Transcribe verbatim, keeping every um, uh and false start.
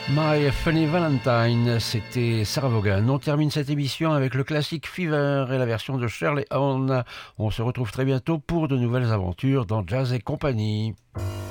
My Funny Valentine, c'était Sarah Vaughan. On termine cette émission avec le classique Fever et la version de Shirley Horn. On se retrouve très bientôt pour de nouvelles aventures dans Jazz et compagnie.